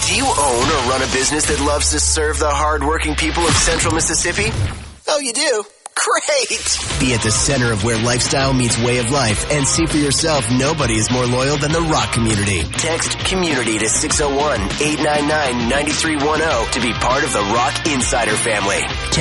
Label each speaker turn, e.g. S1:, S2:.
S1: Do you own or run a business that loves to serve the hard-working people of Central Mississippi? Oh, you do? Great! Be at the center of where lifestyle meets way of life and see for yourself nobody is more loyal than the Rock community. Text community to 601-899-9310 to be part of the Rock Insider family.